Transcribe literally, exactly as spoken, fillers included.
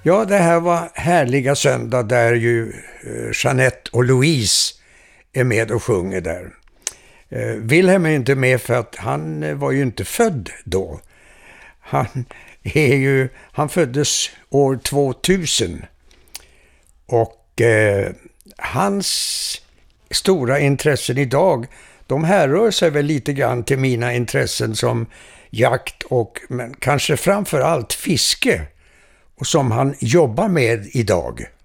Ja, det här var härliga söndag där ju eh, Jeanette och Louise är med och sjunger där. Eh, Wilhelm är inte med för att han eh, var ju inte född då. Han, är ju, han föddes år tvåtusen och eh, hans stora intressen idag, de härrör sig väl lite grann till mina intressen som jakt och men kanske framför allt fiske, och som han jobbar med idag.